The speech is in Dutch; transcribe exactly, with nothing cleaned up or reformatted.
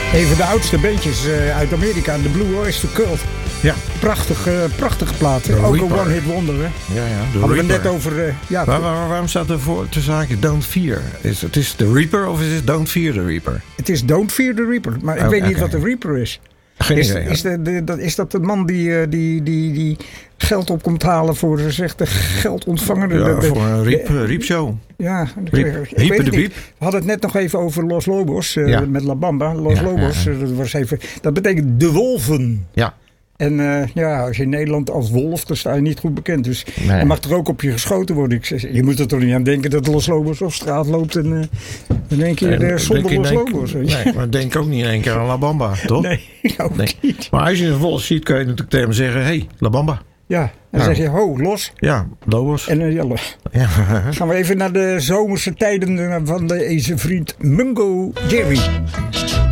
Een van de oudste beentjes uh, uit Amerika, de Blue Oyster Cult. Ja. Prachtig, uh, prachtige plaat. The Ook Reaper. een one-hit wonder. Hè? Ja, ja. De Hadden we Reaper. net over... Uh, ja, waar, waar, waarom staat er voor te zaken Don't Fear? Is het is de Reaper of is het Don't Fear the Reaper? Het is Don't Fear the Reaper. Maar ik Oh, weet niet okay. wat de Reaper is. Geen Is, idee. is, de, de, dat, is dat de man die, uh, die, die, die geld op komt halen voor zegt de geldontvanger? Ja, de, de, voor een riep, de, riepshow. Ja, Riep, ik, ik Riepen weet de het niet. Biep. We hadden het net nog even over Los Lobos uh, Ja. met La Bamba. Los Ja, Lobos, ja, ja. uh, dat, was even, dat betekent de wolven. Ja. En uh, ja, als je in Nederland als wolf, dan sta je niet goed bekend. Dus Nee. dan mag er ook op je geschoten worden. Ik zeg, je moet er toch niet aan denken dat Los Lobos op straat loopt en uh, dan denk je En uh, zonder denk Los in één- Lobos. Nee, maar denk ook niet in één keer aan La Bamba, toch? Nee, ook Nee. niet. Maar als je een wolf ziet, kan je natuurlijk tegen hem zeggen: hé, hey, La Bamba. Ja, dan Ja. zeg je ho, los. Ja, Lobos. En uh, ja, lo- Ja. gaan we even naar de zomerse tijden van deze vriend Mungo Jerry.